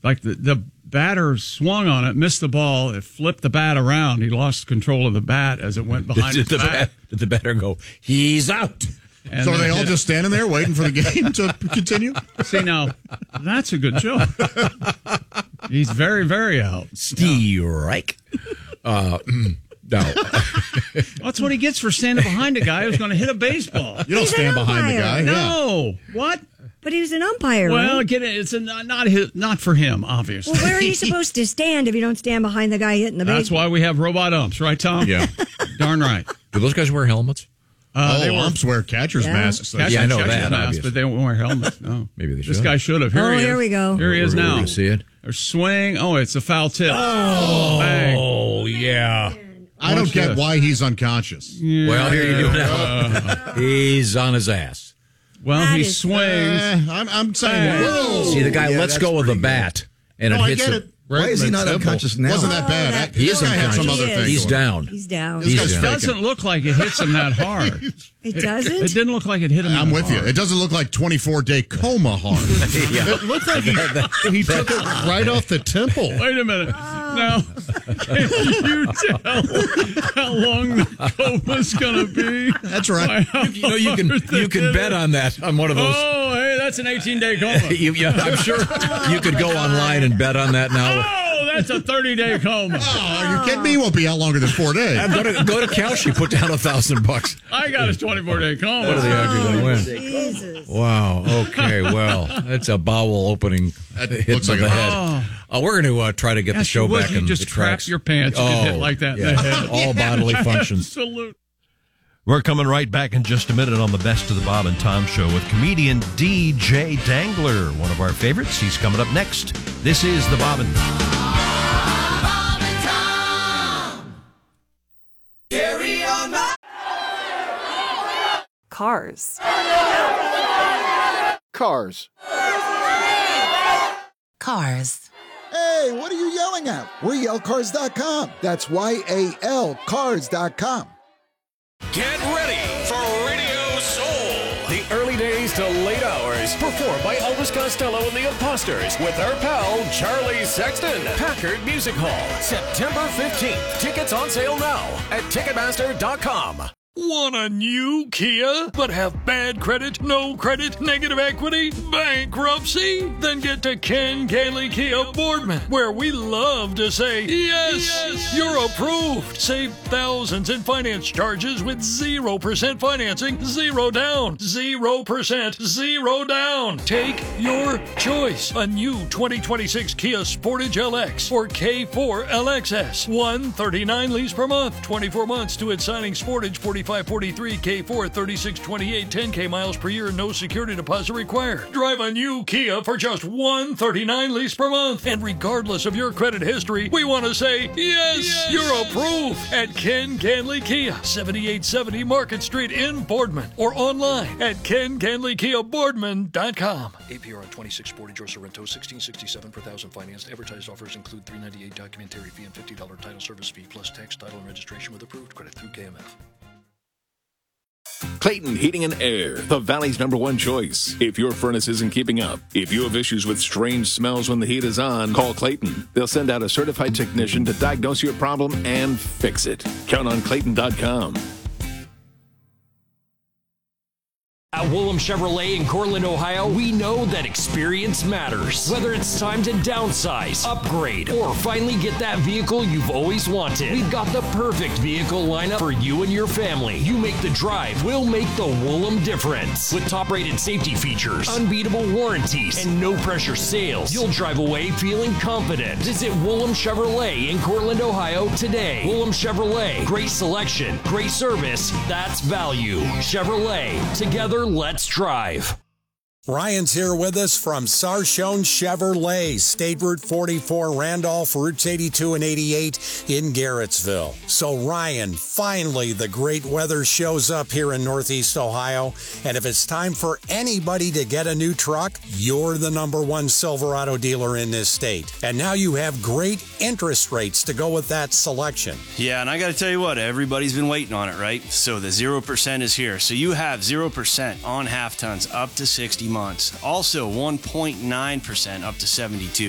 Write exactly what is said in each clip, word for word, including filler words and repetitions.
like the, the batter swung on it, missed the ball, it flipped the bat around. He lost control of the bat as it went behind did, his the back. bat, did the batter go, he's out? And so are they all just standing there waiting for the game to continue? See, now, that's a good joke. He's very, very out. Strike. Uh, no. That's what he gets for standing behind a guy who's going to hit a baseball. You don't He's stand an behind the umpire. guy. No. Yeah. What? But he was an umpire, Well, right? get it. It's a, not not, his, not for him, obviously. Well, where are you supposed to stand if you don't stand behind the guy hitting the baseball? That's why we have robot umps, right, Tom? Yeah. Darn right. Do those guys wear helmets? Uh, oh, they were umps wear catcher's Yeah. masks. catching- Yeah, I know catching that, masks, obvious. but they don't wear helmets. No. Maybe they This should. guy should have. Here Oh, he is. here we go. Here he is We're now. going to see it. There's swing. Oh, it's a foul tip. Oh, Bang. yeah. I don't Watch get this. why he's unconscious. Well, here you do now. He's on his ass. Well, That he is- swings. Eh, I'm, I'm saying, Hey. whoa. See, the guy Yeah, lets that's go of the pretty bat, and No, it I hits get him. it. Why is he not Temple. unconscious now? Wasn't that Oh, bad. that- He is This guy had some unconscious. other thing He's going on. down. He's down. This He's guy's It down. faking. doesn't look like it hits him that hard. It It doesn't? didn't look like it hit him I'm that with you. hard. It doesn't look like twenty-four day coma hard. Yeah. It looked like he, he took it right off the temple. Wait a minute. Now, can you tell how long the coma's going to be? That's right. You know, you can you can bet on that on one of those. Oh, hey, that's an eighteen-day coma. You, yeah, I'm sure you could go online and bet on that now. Oh, that's a thirty-day coma. Oh, are you kidding me? He won't be out longer than four days. Go to go to Kalshi, put down a thousand bucks. I got a twenty-four-day coma. What are the odds you're going to win? Jesus. Wow. Okay. Well, that's a bowel opening That hit looks to like the a- head. Uh, we're going to uh, try to get the Yes, show you would. back You in just the crap tracks. your pants. You get hit like that in the head. All bodily functions. Absolute. We're coming right back in just a minute on the Best of the Bob and Tom Show with comedian D J Dangler, one of our favorites. He's coming up next. This is the Bob and Cars. Cars. Cars. Hey, what are you yelling at? We're yell cars dot com. That's Y A L cars dot com. Get ready for Radio Soul. The early days to late hours. Performed by Elvis Costello and the Imposters with our pal Charlie Sexton. Packard Music Hall, September fifteenth. Tickets on sale now at Ticketmaster dot com. Want a new Kia, but have bad credit, no credit, negative equity, bankruptcy? Then get to Ken Gailey Kia Boardman, where we love to say, yes, yes, you're approved. Save thousands in finance charges with zero percent financing, zero down, zero percent, zero down. Take your choice. A new twenty twenty-six Kia Sportage L X or K four L X S. one thirty-nine lease per month, twenty-four months to its signing. Sportage forty-five forty-three, K four thirty-six twenty-eight, ten K miles per year, no security deposit required. Drive a new Kia for just one thirty-nine lease per month. And regardless of your credit history, we want to say, yes, yes, you're approved at Ken Ganley Kia, seventy-eight seventy Market Street in Boardman, or online at ken ganley kia boardman dot com. A P R on twenty-six Sportage or Sorrento, sixteen sixty-seven per thousand financed. Advertised offers include three ninety-eight documentary fee and fifty dollars title service fee plus tax, title, and registration with approved credit through K M F. Clayton Heating and Air, the Valley's number one choice. If your furnace isn't keeping up, if you have issues with strange smells when the heat is on, call Clayton. They'll send out a certified technician to diagnose your problem and fix it. Count on Clayton dot com. At Woolham Chevrolet in Cortland, Ohio, we know that experience matters. Whether it's time to downsize, upgrade, or finally get that vehicle you've always wanted, we've got the perfect vehicle lineup for you and your family. You make the drive, we'll make the Woolham difference. With top-rated safety features, unbeatable warranties, and no-pressure sales, you'll drive away feeling confident. Visit Woolham Chevrolet in Cortland, Ohio today. Woolham Chevrolet, great selection, great service, that's value. Chevrolet, together, let's drive. Ryan's here with us from Sarchone Chevrolet, State Route forty-four, Randolph, Routes eighty-two and eighty-eight in Garrettsville. So Ryan, finally the great weather shows up here in Northeast Ohio, and if it's time for anybody to get a new truck, you're the number one Silverado dealer in this state. And now you have great interest rates to go with that selection. Yeah, and I got to tell you what, everybody's been waiting on it, right? So the zero percent is here. So you have zero percent on half tons up to sixty months. Also one point nine percent up to seventy-two.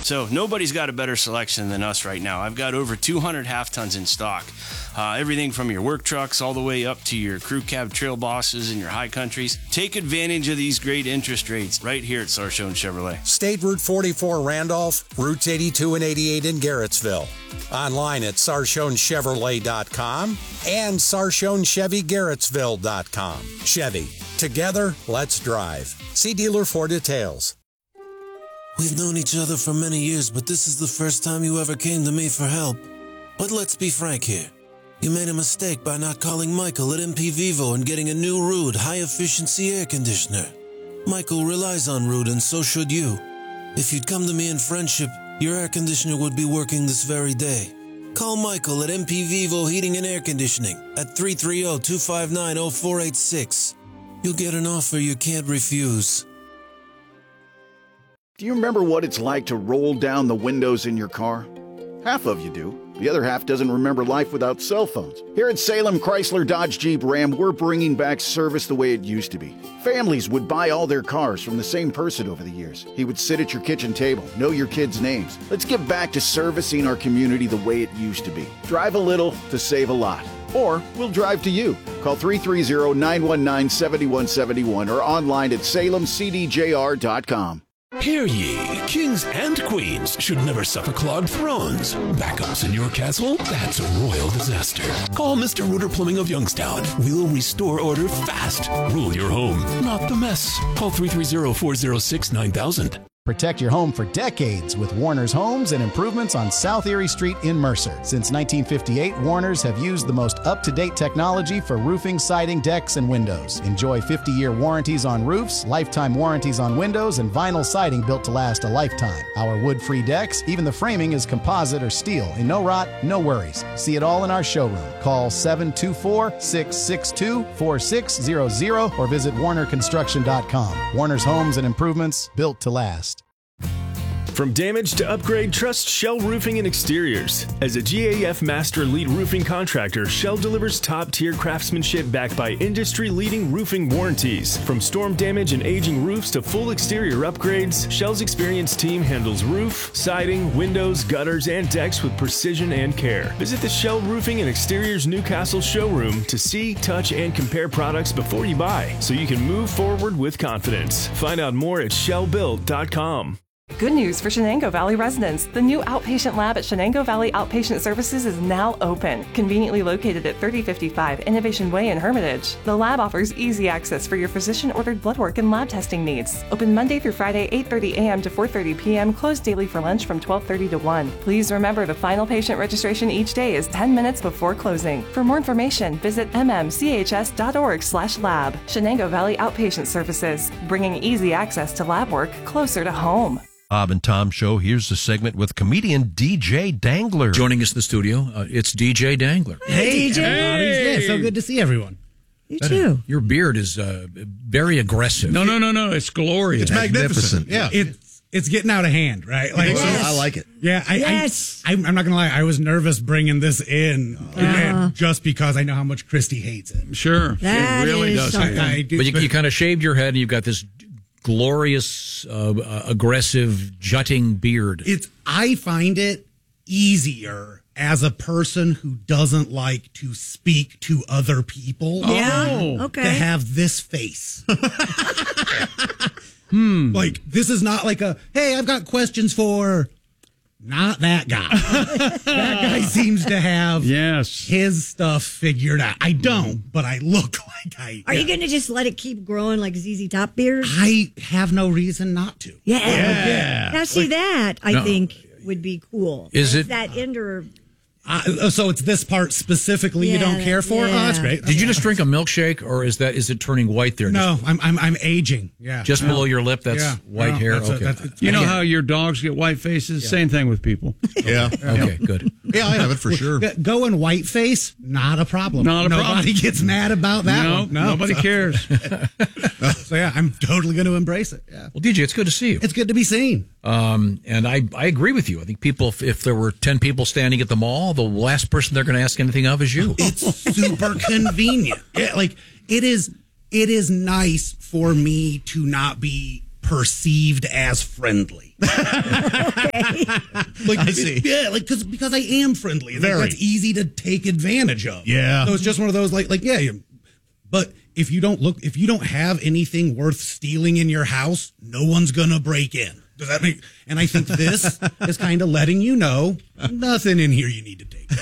So nobody's got a better selection than us right now. I've got over two hundred half tons in stock. Uh, everything from your work trucks all the way up to your crew cab trail bosses and your high countries. Take advantage of these great interest rates right here at Sarshone Chevrolet. State Route forty-four Randolph, Routes eighty-two and eighty-eight in Garrettsville. Online at sarshone chevrolet dot com and sarshone chevy garrettsville dot com. Chevy. Together, let's drive. See dealer for details. We've known each other for many years, but this is the first time you ever came to me for help. But let's be frank here. You made a mistake by not calling Michael at M P Vivo and getting a new Rude high-efficiency air conditioner. Michael relies on Rude, and so should you. If you'd come to me in friendship, your air conditioner would be working this very day. Call Michael at M P Vivo Heating and Air Conditioning at three three zero, two five nine, zero four eight six. You'll get an offer you can't refuse. Do you remember what it's like to roll down the windows in your car? Half of you do. The other half doesn't remember life without cell phones. Here at Salem Chrysler Dodge Jeep Ram, we're bringing back service the way it used to be. Families would buy all their cars from the same person over the years. He would sit at your kitchen table, know your kids' names. Let's get back to servicing our community the way it used to be. Drive a little to save a lot. Or we'll drive to you. Call three three zero, nine one nine, seven one seven one or online at salem c d j r dot com. Hear ye, kings and queens should never suffer clogged thrones. Backups in your castle? That's a royal disaster. Call Mister Rooter Plumbing of Youngstown. We'll restore order fast. Rule your home, not the mess. Call three three zero, four zero six, nine thousand. Protect your home for decades with Warner's Homes and Improvements on South Erie Street in Mercer. Since nineteen fifty-eight, Warner's have used the most up-to-date technology for roofing, siding, decks, and windows. Enjoy fifty-year warranties on roofs, lifetime warranties on windows, and vinyl siding built to last a lifetime. Our wood-free decks, even the framing is composite or steel. And no rot, no worries. See it all in our showroom. Call seven two four, six six two, four six zero zero or visit warner construction dot com. Warner's Homes and Improvements, built to last. From damage to upgrade, trust Shell Roofing and Exteriors. As a G A F Master Lead Roofing Contractor, Shell delivers top-tier craftsmanship backed by industry-leading roofing warranties. From storm damage and aging roofs to full exterior upgrades, Shell's experienced team handles roof, siding, windows, gutters, and decks with precision and care. Visit the Shell Roofing and Exteriors Newcastle showroom to see, touch, and compare products before you buy, so you can move forward with confidence. Find out more at shell built dot com. Good news for Shenango Valley residents. The new outpatient lab at Shenango Valley Outpatient Services is now open. Conveniently located at thirty fifty-five Innovation Way in Hermitage. The lab offers easy access for your physician-ordered blood work and lab testing needs. Open Monday through Friday, eight thirty a m to four thirty p m Closed daily for lunch from twelve thirty to one. Please remember the final patient registration each day is ten minutes before closing. For more information, visit m m c h s dot org slash lab. Shenango Valley Outpatient Services, bringing easy access to lab work closer to home. Bob and Tom Show. Here's the segment with comedian D J Dangler. Joining us in the studio, uh, it's D J Dangler. Hey, D J. Hey. Yeah, so good to see everyone. You too. Your beard is uh, very aggressive. No, no, no, no. It's glorious. It's magnificent. Yeah. It's, it's getting out of hand, right? Like, yes. I like it. Yeah. I, yes. I, I'm not going to lie. I was nervous bringing this in Uh-huh. just because I know how much Christy hates it. Sure. That it really is does. something. I, I do, But you, but- you kind of shaved your head and you've got this glorious, uh, uh, aggressive, jutting beard. It's I find it easier as a person who doesn't like to speak to other people. Yeah. Oh. Okay. To have this face. Hmm. Like, this is not like a, hey, I've got questions for not that guy. That guy seems to have Yes. his stuff figured out. I don't, but I look like I Are you going to just let it keep growing like Z Z Top beard? I have no reason not to. Yeah. Yeah. Now, see, that I No. think would be cool. Is it- that indoor? Uh, so it's this part specifically you don't Yeah, care for? yeah. Oh, that's great. Did you just drink a milkshake, or is that is it turning white there? No, I'm I'm I'm aging. Yeah. Just, just below your lip, that's Yeah. white No, hair. that's a- Okay. that's- You know Again. how your dogs get white faces? Same thing with people. Yeah. Okay, good. Yeah, I have it for sure. Go- Going white face, not a problem. Not a Nobody problem. gets mad about that No, one. No, nobody so, cares. So yeah, I'm totally going to embrace it. Yeah. Well, D J, it's good to see you. It's good to be seen. Um, and I, I agree with you. I think people, if, if there were ten people standing at the mall, the last person they're going to ask anything of is you. It's super convenient. Yeah, like it is. It is nice for me to not be perceived as friendly. Okay. Like, I see. Yeah, like because because I am friendly. Like, Very. that's easy to take advantage of. Yeah. So it's just one of those like like yeah. You, but if you don't look, if you don't have anything worth stealing in your house, no one's gonna break in. Does that make? And I think this is kind of letting you know nothing in here you need to take.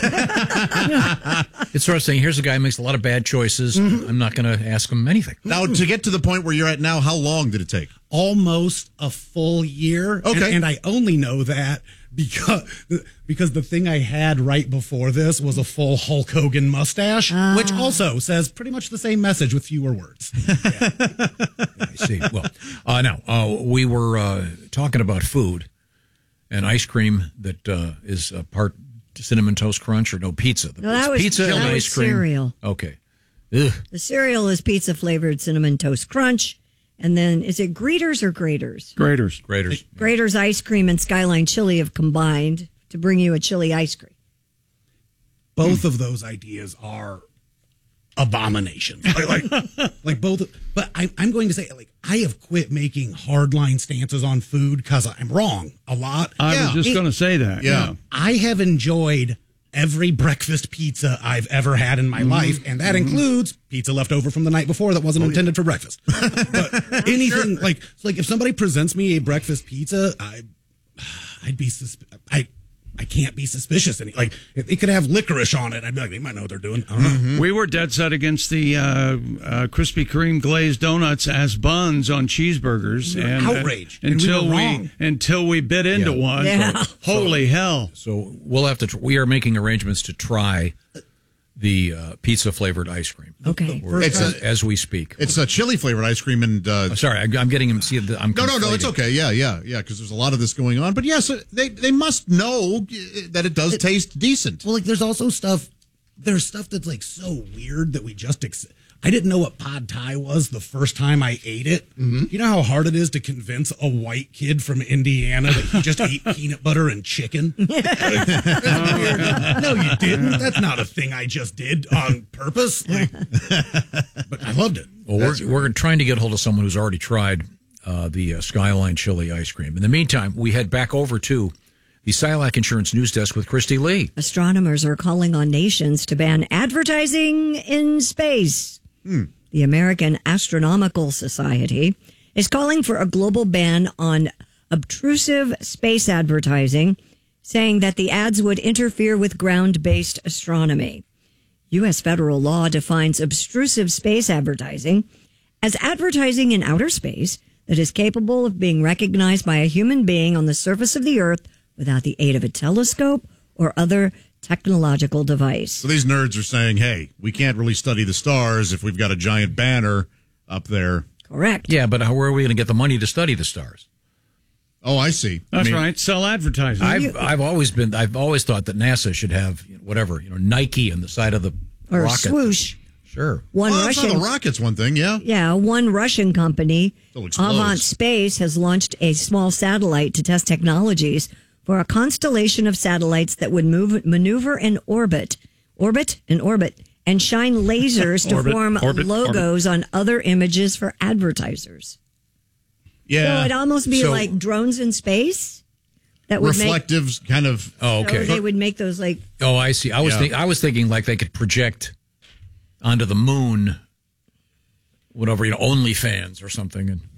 It's sort of saying, here's a guy who makes a lot of bad choices. I'm not going to ask him anything. Now, to get to the point where you're at now, how long did it take? Almost a full year. Okay. And, and I only know that because because the thing I had right before this was a full Hulk Hogan mustache, Ah. which also says pretty much the same message with fewer words. I see. Well, uh, now, uh, we were uh, talking about food and ice cream that uh, is a part Cinnamon Toast Crunch or no pizza. No, that It's was- pizza that and was ice cream. cereal. Okay. Ugh. The cereal is pizza flavored Cinnamon Toast Crunch. And then is it Greeters or Graters? Graters. Graters. Graters ice cream and Skyline Chili have combined to bring you a chili ice cream. Both of those ideas are abominations. Like, like, like both. But I, I'm going to say, like, I have quit making hardline stances on food because I'm wrong a lot. I Yeah. was just It- going to say that. Yeah. I have enjoyed every breakfast pizza I've ever had in my Mm-hmm. life, and that includes pizza left over from the night before that wasn't intended for breakfast. But anything like like if somebody presents me a breakfast pizza, I I'd be susp- I I can't be suspicious any like if it could have licorice on it, I'd be like, they might know what they're doing. I don't know. Mm-hmm. We were dead set against the uh, uh, Krispy Kreme glazed donuts as buns on cheeseburgers, and Outrage. uh, And we until were we, wrong. until we bit into Yeah. one. Yeah. Holy hell! So we'll have to. Tr- we are making arrangements to try the uh, pizza flavored ice cream. Okay. We're- It's as, a- as we speak. It's a chili flavored ice cream, and uh, Oh, sorry, I, I'm getting him. See, I'm no, no, no, it's conflating. okay. Yeah, yeah, yeah. Because there's a lot of this going on. But yes, uh, they they must know uh, that it does taste decent. Well, like there's also stuff there's stuff that's like so weird that we just ex- I didn't know what pad thai was the first time I ate it. Mm-hmm. You know how hard it is to convince a white kid from Indiana that he just ate peanut butter and chicken? No, you didn't. That's not a thing I just did on purpose. Like, but I loved it. Well, we're, we're trying to get hold of someone who's already tried uh, the uh, Skyline Chili ice cream. In the meantime, we head back over to the Silac Insurance News Desk with Christy Lee. Astronomers are calling on nations to ban advertising in space. Hmm. The American Astronomical Society is calling for a global ban on obtrusive space advertising, saying that the ads would interfere with ground-based astronomy. U S federal law defines obtrusive space advertising as advertising in outer space that is capable of being recognized by a human being on the surface of the Earth without the aid of a telescope or other technological device. So these nerds are saying, hey, we can't really study the stars if we've got a giant banner up there. Correct. Yeah, but how, where are we going to get the money to study the stars? Oh, I see. That's I mean, right. Sell advertising. I've I've always been I've always thought that NASA should have you know, whatever you know Nike on the side of the Or rocket. swoosh. Sure. One well, that's Russian not the rocket's one thing, yeah. Yeah, one Russian company, Still explodes. Avant Space, has launched a small satellite to test technologies for a constellation of satellites that would move, maneuver in orbit, orbit and orbit, and shine lasers to Orbit, form orbit, logos on other images for advertisers. Yeah. So it'd almost be So- like drones in space. That would Reflective kind of. Oh, make. So okay. they would make those like. Oh, I see. I was Yeah. think, I was thinking like they could project onto the moon, whatever you know, OnlyFans or something. And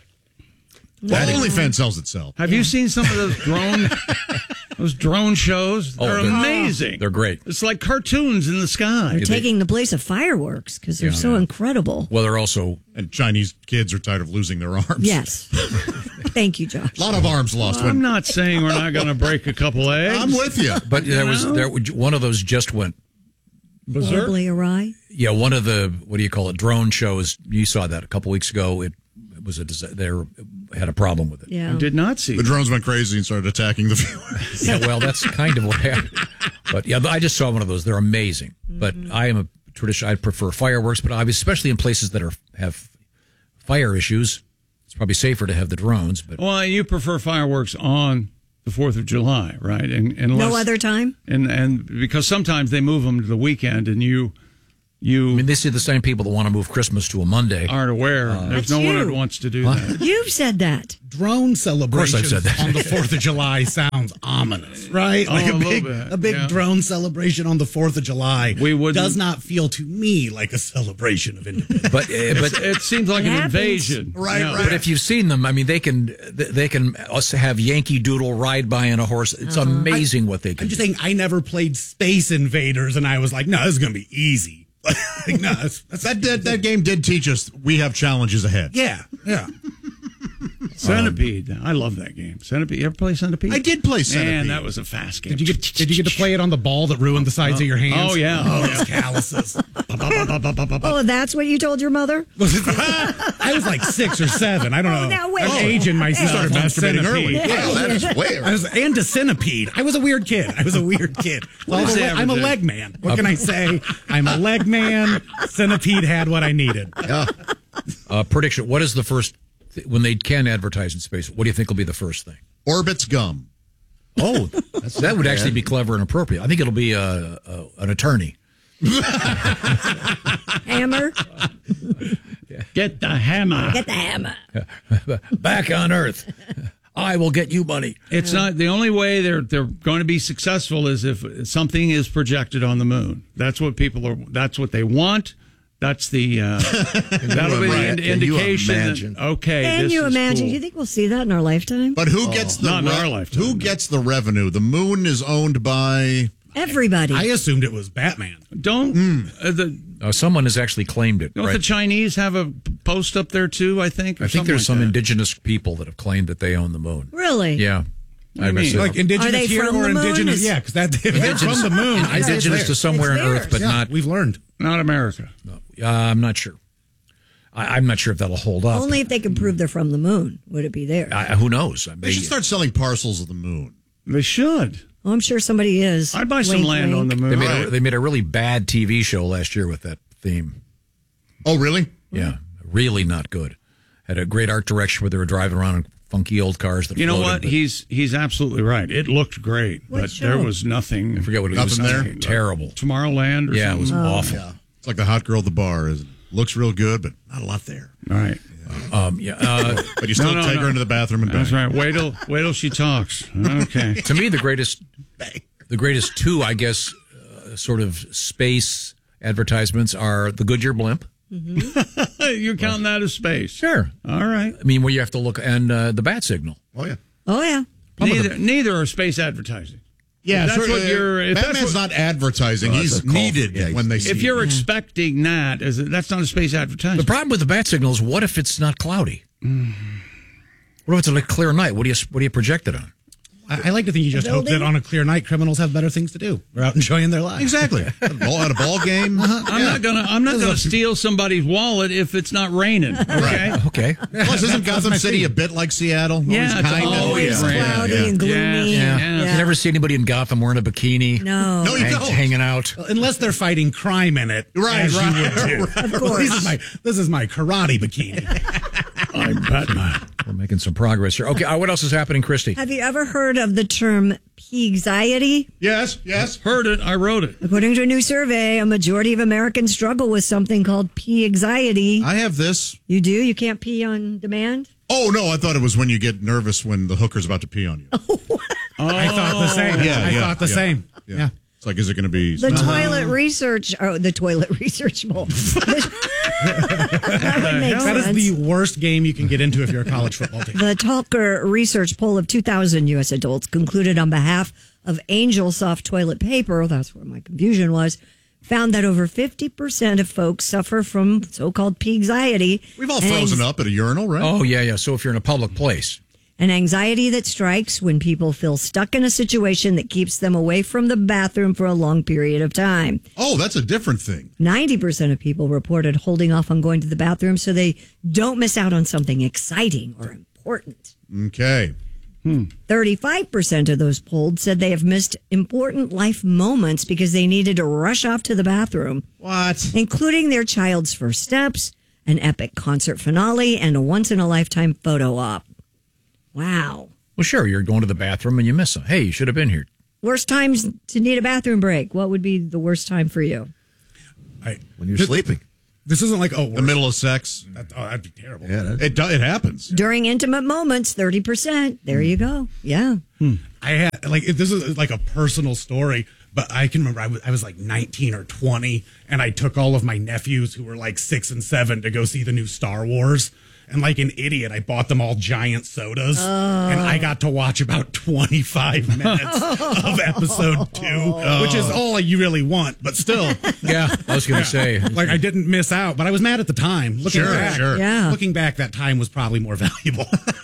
Well, OnlyFans sells itself. Have you seen some of those drone those drone shows? Oh, They're they're- amazing. they're great. It's like cartoons in the sky. They're taking the place of fireworks because they're Yeah. so incredible. well, they're also And Chinese kids are tired of losing their arms. Yes. Thank you, Josh. A lot of arms lost. I'm when, not saying we're not going to break a couple eggs. I'm with you. But there was know? there one of those just went. Berserk. Horribly awry. Yeah, one of the what do you call it? Drone shows. You saw that a couple weeks ago. It, it was a disa- they had a problem with it. Yeah. I did not see. The drones went crazy and started attacking the viewers. Yeah, well, that's kind of what happened. But yeah, I just saw one of those. They're amazing. But I am a tradition. I prefer fireworks, but obviously, especially in places that are have fire issues, it's probably safer to have the drones. But Well, you prefer fireworks on the Fourth of July, right? And unless, No other time? And and because sometimes they move them to the weekend, and you you. I mean, this is the same people that want to move Christmas to a Monday. Aren't aware. Uh, There's That's no one you. that wants to do Huh? that. You've said that. Drone celebrations said that. on the fourth of July sounds ominous, right? Oh, Like a a little big, bit, a big yeah. drone celebration on the fourth of July We wouldn't- does not feel to me like a celebration of independence. But uh, but It seems like It an happens. invasion. Right, Yeah. right. But if you've seen them, I mean, they can they can also have Yankee Doodle ride by on a horse. It's amazing what they can. I'm just do. saying, I never played Space Invaders, and I was like, no, this is going to be easy. Like, no, that's, that's, That did, that game did teach us we have challenges ahead. yeah, yeah. Centipede. I love that game. Centipede. You ever play Centipede? I did play Centipede. Man, that was a fast game. Did you get Did you get to play it on the ball that ruined the sides of your hands? Oh, yeah. Oh, those calluses. Oh, that's what you told your mother? I was like six or seven. I don't know. Oh, now wait. I'm aging myself. You started on masturbating Centipede. early. Wow, that is weird. I was, and to Centipede. I was a weird kid. I was a weird kid. Well, is I'm, a, the I'm a average leg man. What can I say? I'm a leg man. Centipede had what I needed. Uh, prediction: what is the first when they can advertise in space? What do you think will be the first thing? Orbit's gum. Oh, that's, that would actually be clever and appropriate. I think it'll be uh, uh, an attorney. Hammer? Get the hammer. Get the hammer. Back on Earth, I will get you money. It's not the only way they're they're going to be successful is if something is projected on the moon. That's what people are. That's what they want. That's the uh, that'll be the Right. ind- Can you indication. that, imagine? okay, Can this you is imagine? cool. Do you think we'll see that in our lifetime? But who gets the not in re- our lifetime, who no. gets the revenue? The moon is owned by Everybody. I assumed it was Batman. Don't Hmm. uh, the Uh, someone has actually claimed it. don't right? the Chinese have a post up there too? I think. Or I think something there's like some that. indigenous people that have claimed that they own the moon. Really? Yeah. What do you mean? Like indigenous Are they here from or the moon? indigenous? Is- Yeah, because that if they're from the moon. I say it's Indigenous to theirs. somewhere on It's Earth, theirs. but Yeah, not. we've learned. Not America. Uh, I'm not sure. I, I'm not sure if that'll hold up. Only if they can prove they're from the moon would it be there. I, who knows? I They mean, should start selling parcels of the moon. They should. Oh, I'm sure somebody is. I'd buy some Wink, land on wink. the moon. they made, Right. a, they made a really bad T V show last year with that theme. Oh, really? Yeah, really not good. Had a great art direction where they were driving around in funky old cars. That You know floated, what? but He's he's absolutely right. It looked great, What but show? there was nothing. I forget what it Nothing was. there? Terrible. Tomorrowland or Yeah, it was something. awful. Yeah. It's like the hot girl at the bar. Is looks real good, but not a lot there. All right. Um, yeah. Uh, But you still No, no, take no. her into the bathroom and That's bang. right. Wait till wait till she talks. Okay. to me, the greatest, the greatest two, I guess, uh, sort of space advertisements are the Goodyear blimp. You're counting that as space. Sure. All right. I mean, where you have to look, and uh, the bat signal. Oh yeah. Oh, yeah. Neither neither are space advertising. Yeah, If that's sure, what uh, you're. If Batman's that's what, not advertising. Oh, He's that's a call. needed Yeah, when they see. if you're him. expecting that, as a, that's not a space advertising. The problem with the bat signal is, what if it's not cloudy? What if it's a like, clear night? What do you what do you project it on? I, I like to think you just hope that on a clear night, criminals have better things to do. They're out enjoying their lives. Exactly. At a ball, at a ball game. I'm not gonna. I'm not gonna steal somebody's wallet if it's not raining. Okay. Okay. Plus, isn't Gotham City a bit like Seattle? Yeah, Always it's kind of. always Always cloudy and gloomy. Yeah. Yeah. You never see anybody in Gotham wearing a bikini. No. No, you hang- don't. hanging out. Unless they're fighting crime in it. Right, as right, you would too. Of course. This is my, this is my karate bikini. I'm Batman. We're making some progress here. Okay, uh, what else is happening, Christy? Have you ever heard of the term P-anxiety? Yes, yes. Heard it. I wrote it. According to a new survey, a majority of Americans struggle with something called P-anxiety. I have this. You do? You can't pee on demand? Oh no, I thought it was when you get nervous when the hooker's about to pee on you. I thought the same. Yeah, I yeah, thought the yeah. same. Yeah. Yeah. It's like, is it going to be? The toilet research, oh, the toilet research bowl. That would make That is sense. the worst game you can get into if you're a college football team. The Talker research poll of two thousand U S adults concluded on behalf of Angel Soft Toilet Paper, that's where my confusion was, found that over fifty percent of folks suffer from so-called P-anxiety. We've all an frozen anx- up at a urinal, right? Oh yeah, yeah. So if you're in a public place, An anxiety that strikes when people feel stuck in a situation that keeps them away from the bathroom for a long period of time. Oh, that's a different thing. ninety percent of people reported holding off on going to the bathroom so they don't miss out on something exciting or important. Okay. thirty-five percent of those polled said they have missed important life moments because they needed to rush off to the bathroom. What? Including their child's first steps, an epic concert finale, and a once-in-a-lifetime photo op. Wow. well, sure, you're going to the bathroom and you miss them. Hey, you should have been here. Worst times to need a bathroom break. What would be the worst time for you? I, when you're this, sleeping. This isn't like, oh, the middle of sex. That, oh, that'd be terrible. Yeah, it do, it happens. During intimate moments, thirty percent. There you go. Yeah. Hmm. I had, like, this is like a personal story, but I can remember I was, I was like nineteen or twenty, and I took all of my nephews who were like six and seven to go see the new Star Wars. And like an idiot, I bought them all giant sodas, oh. and I got to watch about twenty-five minutes of episode two, oh. which is all you really want, but still. Yeah, I was going to yeah. say. Like, I didn't miss out, but I was mad at the time. Looking sure, back, sure. Yeah. Looking back, that time was probably more valuable.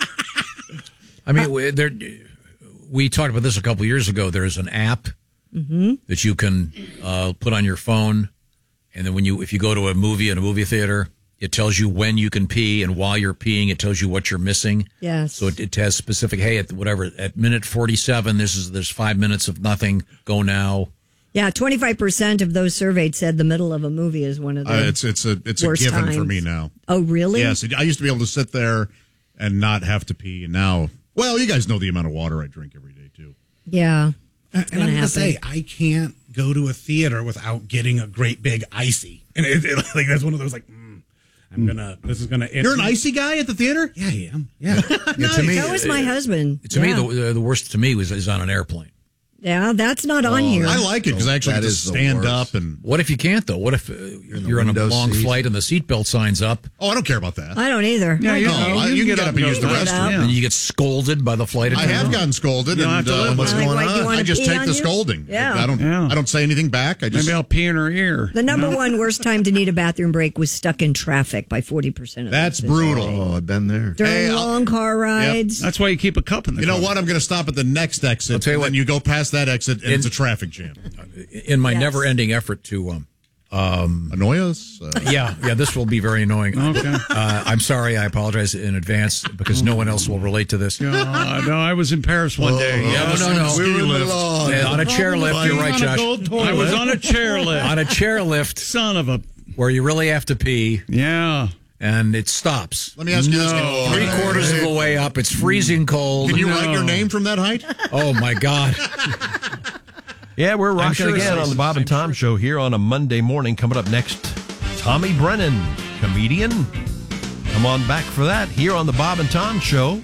I mean, we- there, we talked about this a couple years ago. There's an app Mm-hmm. that you can uh, put on your phone, and then when you, if you go to a movie in a movie theater, it tells you when you can pee, and while you're peeing, it tells you what you're missing. Yes. So it, it has specific. Hey, at whatever at minute forty-seven, this is there's five minutes of nothing. Go now. Yeah, twenty-five percent of those surveyed said the middle of a movie is one of the Uh, it's it's a it's a worst given times. for me now. Oh, really? Yes, I used to be able to sit there and not have to pee, and now, well, you guys know the amount of water I drink every day too. Yeah. And I'm going to happen. say, I can't go to a theater without getting a great big icy. And it, it, like that's one of those, like, mm, I'm going to, this is going to. You're an icy guy at the theater? Yeah, I am. Yeah. Yeah, to me, That was my husband. To Yeah. me, the, the worst to me was is on an airplane. Yeah, that's not on here. I like it because I actually That get to is the stand worst. up and. What if you can't though? What if uh, you're, you're on a window long seat. flight and the seatbelt signs up? Oh, I don't care about that. I don't either. Yeah, you, No, know, I- you can get up and go use the to restroom. Yeah. And you get scolded by the flight I attendant. have gotten scolded, You don't and have to live uh, with what's it. going Like, what, you on? wanna I just pee take on the you? scolding. Yeah. I, I don't. Yeah. I don't say anything back. I just. Maybe I'll pee in her ear. The number You know? one worst time to need a bathroom break was stuck in traffic by forty percent of That's those. brutal. Oh, I've been there. During Hey, I'll- long car rides. That's why you keep a cup in the You know car. what? I'm going to stop at the next exit. I'll tell you and what. then you go past that exit, and In- it's a traffic jam. In my Yes. never-ending effort to, um, um, Annoy us? Uh, yeah, yeah, this will be very annoying. Okay. Uh, I'm sorry. I apologize in advance because no one else will relate to this. Uh, no, I was in Paris one day. Oh, Yeah, no, no, no. We were in the lift. lawn. Yeah, on a chairlift, you're right, on a Josh. gold toilet. I was on a chairlift. On a chairlift Son of a. where you really have to pee Yeah. and it stops. Let me ask you this. No. Three quarters of the way up, it's freezing cold. Can you No. write your name from that height? Oh my God! Yeah, we're rocking sure again it's- on the Bob and Tom Show here on a Monday morning. Coming up next, Tommy Brennan, comedian. Come on back for that here on the Bob and Tom Show.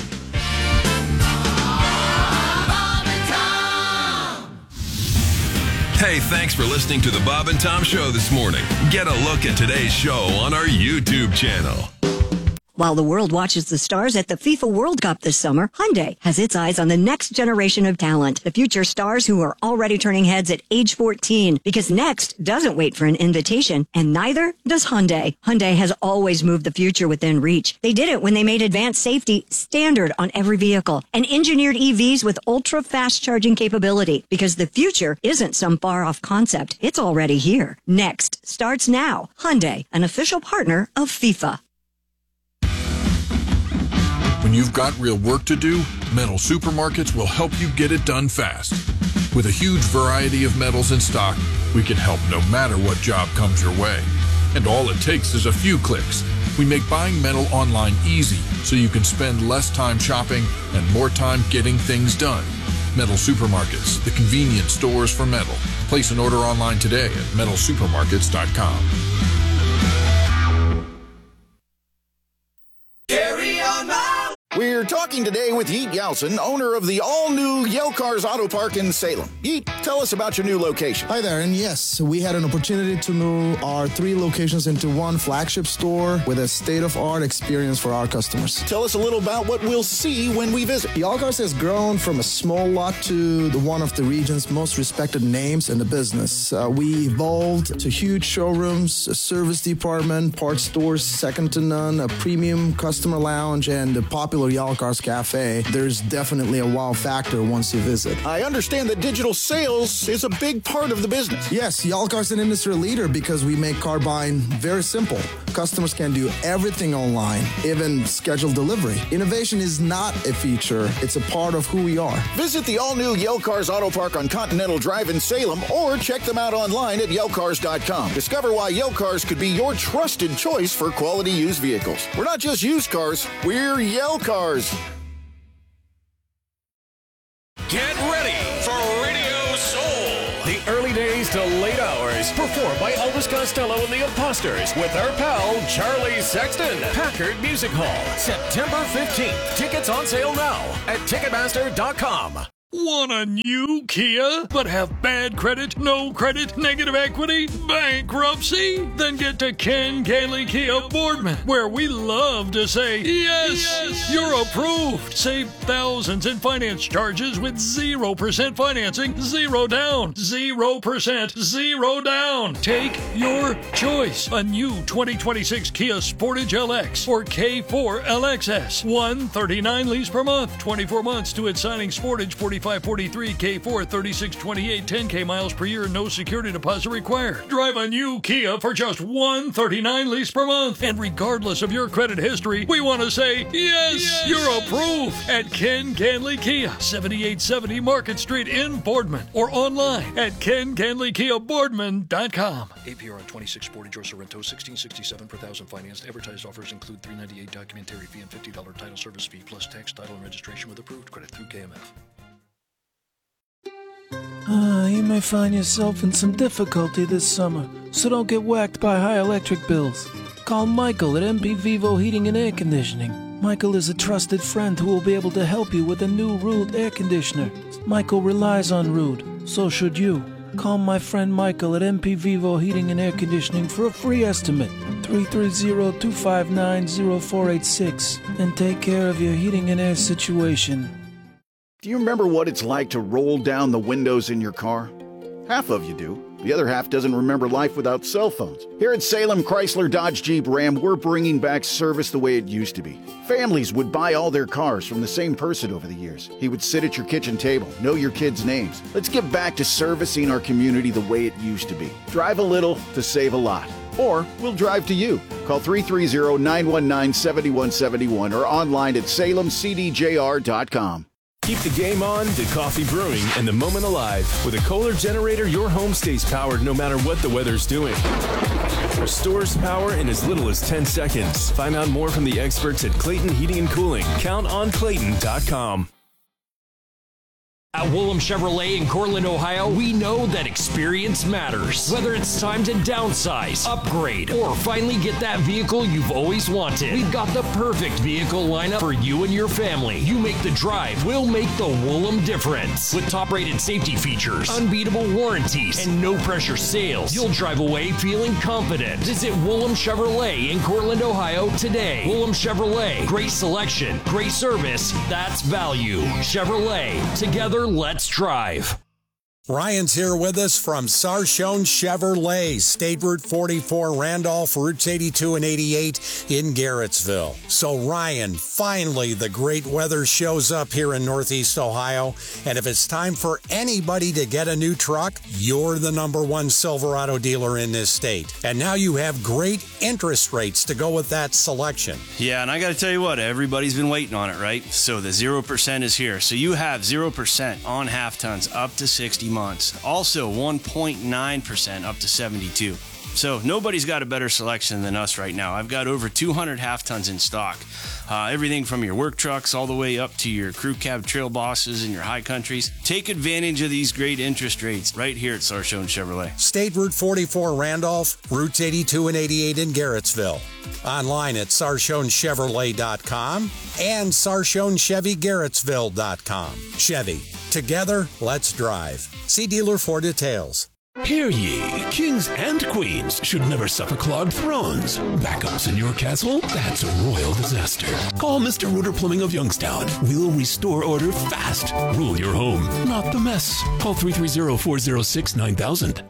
Hey, thanks for listening to the Bob and Tom Show this morning. Get a look at today's show on our YouTube channel. While the world watches the stars at the FIFA World Cup this summer, Hyundai has its eyes on the next generation of talent, the future stars who are already turning heads at age fourteen, because Next doesn't wait for an invitation, and neither does Hyundai. Hyundai has always moved the future within reach. They did it when they made advanced safety standard on every vehicle and engineered E Vs with ultra-fast charging capability, because the future isn't some far-off concept. It's already here. Next starts now. Hyundai, an official partner of FIFA. When you've got real work to do, Metal Supermarkets will help you get it done fast. With a huge variety of metals in stock, we can help no matter what job comes your way. And all it takes is a few clicks. We make buying metal online easy so you can spend less time shopping and more time getting things done. Metal Supermarkets, the convenient stores for metal. Place an order online today at metal supermarkets dot com. We're talking today with Yeet Yelson, owner of the all-new Yale Cars Auto Park in Salem. Yeet, tell us about your new location. Hi there, and yes, we had an opportunity to move our three locations into one flagship store with a state-of-art experience for our customers. Tell us a little about what we'll see when we visit. Yale Cars has grown from a small lot to the one of the region's most respected names in the business. Uh, we evolved to huge showrooms, a service department, parts stores second to none, a premium customer lounge, and a popular Yale Cars Cafe. There's definitely a wow factor once you visit. I understand that digital sales is a big part of the business. Yes, Yale Cars is an industry leader because we make car buying very simple. Customers can do everything online, even schedule delivery. Innovation is not a feature, it's a part of who we are. Visit the all-new Yale Cars Auto Park on Continental Drive in Salem or check them out online at yale cars dot com. Discover why Yale Cars could be your trusted choice for quality used vehicles. We're not just used cars, we're Yale Cars. Get ready for Radio Soul. The early days to late hours, Performed by Elvis Costello and the Imposters with our pal Charlie Sexton. Packard Music Hall, September fifteenth. Tickets on sale now at Ticketmaster dot com. Want a new Kia, but have bad credit, no credit, negative equity, bankruptcy? Then get to Ken Gailey Kia Boardman, where we love to say, yes, yes, you're approved. Save thousands in finance charges with zero percent financing, zero down, zero percent, zero down. Take your choice. A new twenty twenty-six Kia Sportage L X or K four L X S. one hundred thirty-nine lease per month, twenty-four months to its signing. Sportage forty-five forty-three, K four thirty-six twenty-eight, ten K miles per year, no security deposit required. Drive a new Kia for just one hundred thirty-nine lease per month. And regardless of your credit history, we want to say, yes, yes, you're approved at Ken Ganley Kia, seventy-eight seventy Market Street in Boardman, or online at ken ganley kia boardman dot com. A P R on twenty-six Sportage or Sorrento, sixteen sixty-seven per thousand financed. Advertised offers include three ninety-eight documentary fee and fifty dollars title service fee, plus tax, title, and registration with approved credit through K M F. Uh, you may find yourself in some difficulty this summer, so don't get whacked by high electric bills. Call Michael at M P Vivo Heating and Air Conditioning. Michael is a trusted friend who will be able to help you with a new Rude air conditioner. Michael relies on Rude, so should you. Call my friend Michael at M P Vivo Heating and Air Conditioning for a free estimate, three three zero, two five nine, zero four eight six, and take care of your heating and air situation. Do you remember what it's like to roll down the windows in your car? Half of you do. The other half doesn't remember life without cell phones. Here at Salem Chrysler Dodge Jeep Ram, we're bringing back service the way it used to be. Families would buy all their cars from the same person over the years. He would sit at your kitchen table, know your kids' names. Let's get back to servicing our community the way it used to be. Drive a little to save a lot. Or we'll drive to you. Call three three zero, nine one nine, seven one seven one or online at salem c d j r dot com. Keep the game on, the coffee brewing, and the moment alive. With a Kohler generator, your home stays powered no matter what the weather's doing. Restores power in as little as ten seconds. Find out more from the experts at Clayton Heating and Cooling. count on clayton dot com. At Willem Chevrolet in Cortland, Ohio, we know that experience matters. Whether it's time to downsize, upgrade, or finally get that vehicle you've always wanted, we've got the perfect vehicle lineup for you and your family. You make the drive, we'll make the Willem difference. With top-rated safety features, unbeatable warranties, and no-pressure sales, you'll drive away feeling confident. Visit Willem Chevrolet in Cortland, Ohio today. Willem Chevrolet, great selection, great service, that's value. Chevrolet, together, let's drive. Ryan's here with us from Sarchone Chevrolet, State Route forty-four, Randolph, Routes eighty-two and eighty-eight in Garrettsville. So Ryan, finally the great weather shows up here in Northeast Ohio, and if it's time for anybody to get a new truck, you're the number one Silverado dealer in this state. And now you have great interest rates to go with that selection. Yeah, and I got to tell you what, everybody's been waiting on it, right? So the zero percent is here. So you have zero percent on half tons up to sixty months. Also one point nine percent up to seventy-two. So nobody's got a better selection than us right now. I've got over two hundred half tons in stock. Uh, everything from your work trucks all the way up to your crew cab trail bosses and your high countries. Take advantage of these great interest rates right here at Sarchone Chevrolet. State Route forty-four, Randolph, Routes eighty-two and eighty-eight in Garrettsville. Online at sarchone chevrolet dot com and sarchone chevy garrettsville dot com. Chevy, together, let's drive. See dealer for details. Hear ye, kings and queens should never suffer clogged thrones. Backups in your castle? That's a royal disaster. Call Mister Rooter Plumbing of Youngstown. We'll restore order fast. Rule your home, not the mess. Call three three zero, four zero six, nine thousand.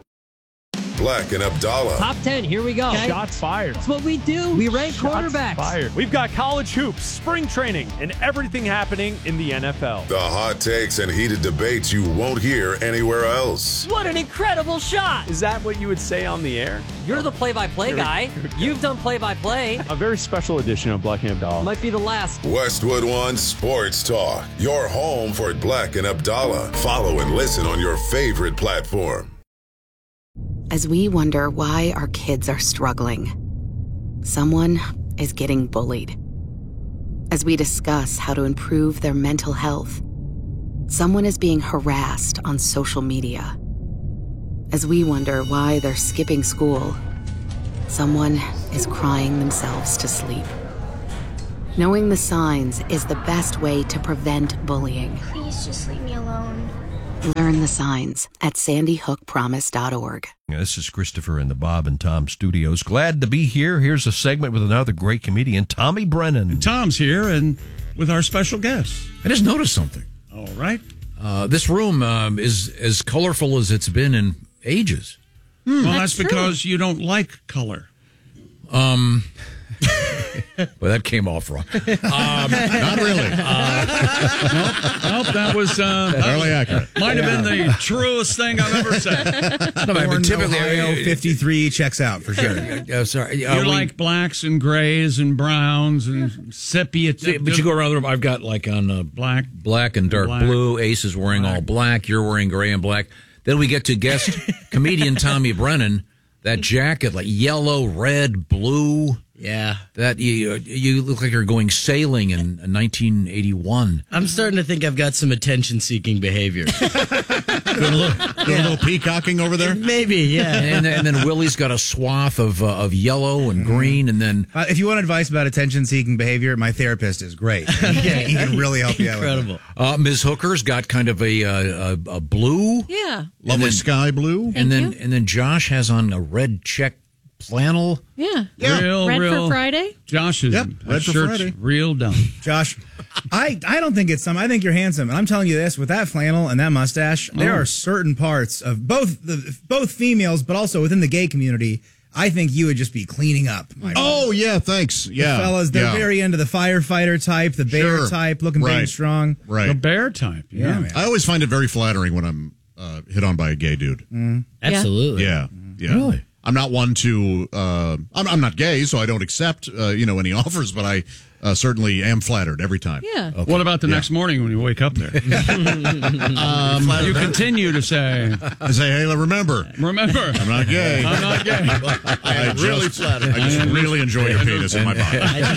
Black and Abdallah. Top ten, here we go. Okay. Shots fired. That's what we do. We rank Shots quarterbacks. Fired. We've got college hoops, spring training, and everything happening in the N F L. The hot takes and heated debates you won't hear anywhere else. What an incredible shot. Is that what you would say on the air? You're the play-by-play guy. You've done play-by-play. A very special edition of Black and Abdallah. Might be the last. Westwood One Sports Talk. Your home for Black and Abdallah. Follow and listen on your favorite platform. As we wonder why our kids are struggling, someone is getting bullied. As we discuss how to improve their mental health, someone is being harassed on social media. As we wonder why they're skipping school, someone is crying themselves to sleep. Knowing the signs is the best way to prevent bullying. Please just leave me alone. Learn the signs at sandy hook promise dot org. This is Christopher in the Bob and Tom studios. Glad to be here. Here's a segment with another great comedian, Tommy Brennan. Tom's here and with our special guest. I just noticed something. All right. Uh, this room um, is as colorful as it's been in ages. Hmm. Well, that's, that's because you don't like color. Um... Well, that came off wrong. Um, not really. Uh, nope, nope, that was uh, fairly accurate. Might have yeah. been the truest thing I've ever said. No, but Born typically, Ohio fifty-three checks out for sure. Uh, sorry, uh, you we, like blacks and grays and browns and sepia. But you go around the room. I've got like on uh, black, black and dark black. blue. Ace is wearing black. all black. You're wearing gray and black. Then we get to guest comedian Tommy Brennan. That jacket, like yellow, red, blue. Yeah. That you you look like you're going sailing in nineteen eighty-one. I'm starting to think I've got some attention-seeking behavior. Doing a little, doing a little peacocking over there? Maybe, yeah. And, and then Willie's got a swath of uh, of yellow and green, and then uh, if you want advice about attention-seeking behavior, my therapist is great. Okay. He can really help you out. Incredible. Uh, Miz Hooker's got kind of a a, a blue, yeah, lovely then, sky blue, and then and then Josh has on a red check flannel. Yeah, yeah. Real, red real. for Friday. Josh is yep, red shirt's for Friday. Real dumb. Josh, I, I don't think it's some. I think you're handsome, and I'm telling you this: with that flannel and that mustache, oh. there are certain parts of both the both females, but also within the gay community. I think you would just be cleaning up. My oh man. yeah, thanks. Yeah, the fellas, they're yeah. very into the firefighter type, the bear sure. type, looking right. big and strong. Right, the bear type. Yeah, yeah man. I always find it very flattering when I'm uh, hit on by a gay dude. Mm. Absolutely. Yeah, yeah. Really. I'm not one to. Uh, I'm, I'm not gay, so I don't accept uh, you know any offers. But I uh, certainly am flattered every time. Yeah. Okay. What about the yeah. next morning when you wake up there? um, you continue to say, I say, hey, remember, remember, I'm not gay. I'm not gay. I, I really flattered. I just really enjoy your penis in my body.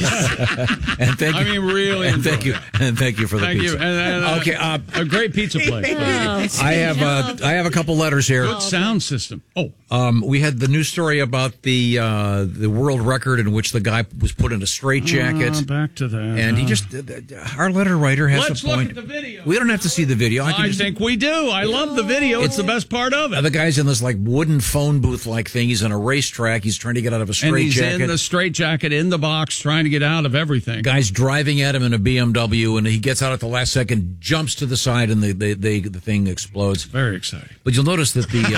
And thank you. I mean, really. And thank you. And thank you for the thank pizza. you. And, and, uh, okay. Uh, a great pizza place. Oh, I have. Uh, I have a couple letters here. Good sound system. Oh. Um, we had the news story about the uh, the world record in which the guy was put in a straitjacket. Uh, back to that. And he just, uh, our letter writer has Let's a point. Look at the video. We don't have to see the video. I, I just, think we do. I love the video. It's the best part of it. The guy's in this like wooden phone booth like thing. He's on a racetrack. He's trying to get out of a straitjacket. And he's in the straitjacket in the box trying to get out of everything. Guy's driving at him in a B M W, and he gets out at the last second, jumps to the side, and the the, the, the thing explodes. Very exciting. But you'll notice that the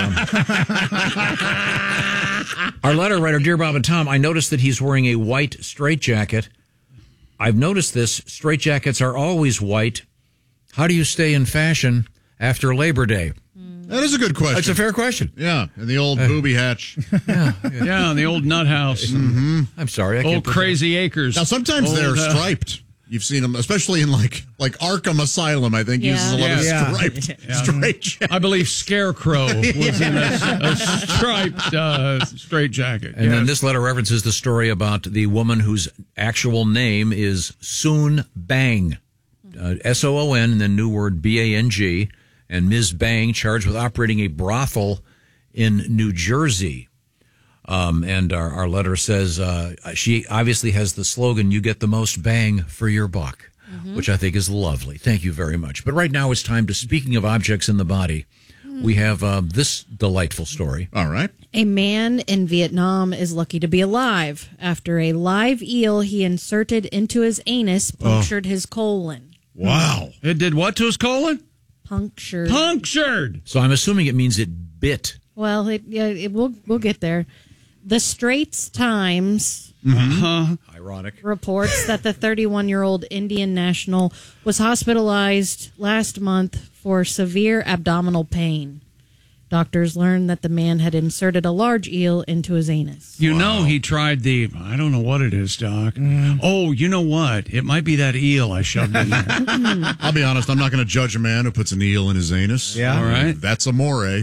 um, our letter writer, dear Bob and Tom, I noticed that he's wearing a white straitjacket. I've noticed this. Straitjackets are always white. How do you stay in fashion after Labor Day? That is a good question. That's a fair question. Yeah, and the old uh, booby hatch. Yeah, yeah. yeah, and the old nut house. Mm-hmm. I'm sorry. I old Crazy that. Acres. Now, sometimes old, they're uh, striped. You've seen them, especially in like like Arkham Asylum, I think, yeah. uses a lot yeah. of striped yeah. straight jackets. I believe Scarecrow was in a, a striped uh, straight jacket. And yes. then this letter references the story about the woman whose actual name is Soon Bang. Uh, S O O N and then new word B A N G. And Miz Bang charged with operating a brothel in New Jersey. Um, and our, our letter says uh, she obviously has the slogan, you get the most bang for your buck, mm-hmm. which I think is lovely. Thank you very much. But right now it's time to, speaking of objects in the body, mm. we have uh, this delightful story. All right. A man in Vietnam is lucky to be alive after a live eel he inserted into his anus punctured oh. his colon. Wow. It did what to his colon? Punctured. Punctured. So I'm assuming it means it bit. Well, it, yeah, it, we'll we'll get there. The Straits Times mm-hmm. uh, ironic reports that the thirty-one-year-old Indian national was hospitalized last month for severe abdominal pain. Doctors learned that the man had inserted a large eel into his anus. You wow. know he tried the, I don't know what it is, Doc. Mm. Oh, you know what? It might be that eel I shoved in there. I'll be honest, I'm not going to judge a man who puts an eel in his anus. Yeah. All right. That's amore. Oh,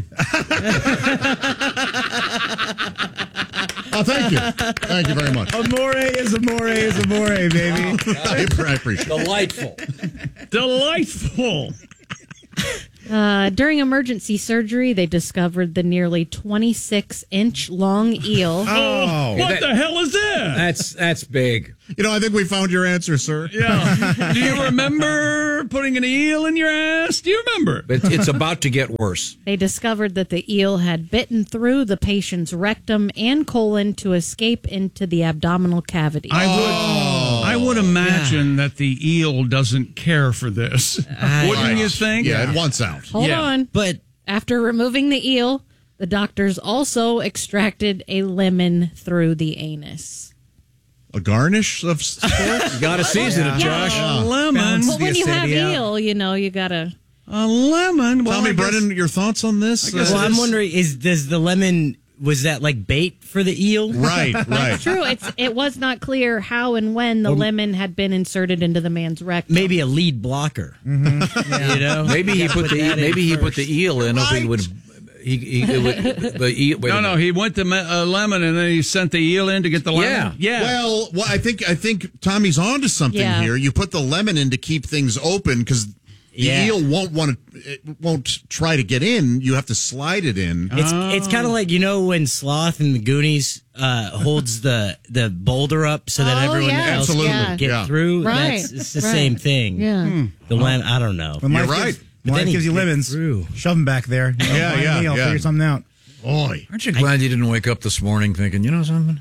thank you. Thank you very much. Amore is amore is amore, baby. I appreciate it. Delightful. Delightful. Uh, during emergency surgery, they discovered the nearly twenty-six inch long eel. Oh, what that- the hell is that? That's that's big. You know, I think we found your answer, sir. Yeah. Do you remember putting an eel in your ass? Do you remember? But it's about to get worse. They discovered that the eel had bitten through the patient's rectum and colon to escape into the abdominal cavity. I would, I would imagine that the eel doesn't care for this. Wouldn't you think? Yeah, it wants out. Hold Yeah. on. But after removing the eel, the doctors also extracted a lemon through the anus. A garnish of sorts? You got to season it, Yeah. Josh. A lemon. Well, when you have eel, you know, you gotta. A lemon. Well, Tommy I guess- Brennan, your thoughts on this? well, Uh, I'm wondering: is does the lemon was that like bait for the eel? Right, right. True. It's it was not clear how and when the Well, lemon had been inserted into the man's rectum. Maybe a lead blocker. Mm-hmm. You know, Maybe he Gotta put the that in maybe he put first. the eel in hoping it would. He, he it would, the eel, wait a No, no, minute. he went to me- uh, lemon and then he sent the eel in to get the lemon. Yeah. Yeah. Well, well, I think I think Tommy's onto something Yeah. here. You put the lemon in to keep things open because the Yeah. eel won't want to, it won't try to get in. You have to slide it in. It's it's kind of like, you know, when Sloth in the Goonies uh, holds the the boulder up so that Oh, everyone yes, else Absolutely. can get yeah. through. Right, That's it's the right. same thing. Yeah. The lemon, I don't know. When You're life right. Gives, But when then life he gives you gets lemons, through. shove them back there. You know, Yeah, find yeah, me, I'll yeah. figure something out. Boy. Aren't you glad you didn't wake up this morning thinking, you know something?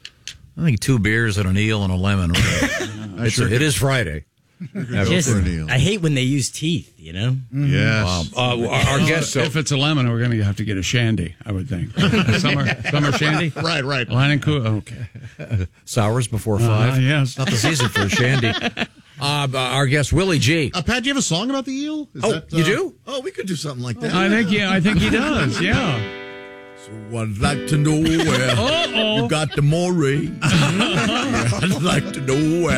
I think two beers and an eel and a lemon. It's sure a, it is Friday. Go Just, for an eel. I hate when they use teeth, you know? Yes. Uh, our, our guest, so, If it's a lemon, we're going to have to get a shandy, I would think. summer, summer shandy? Right, right. Line and cool. Okay. sours before five. Uh, yes. Not the season for a shandy. Uh, our guest, Willie G. Uh, Pat, do you have a song about the eel? Is Oh, you do? Oh, we could do something like that. I think, yeah, I think he does. Yeah. So I'd like to know where Uh-oh. you got the moray. I'd like to know where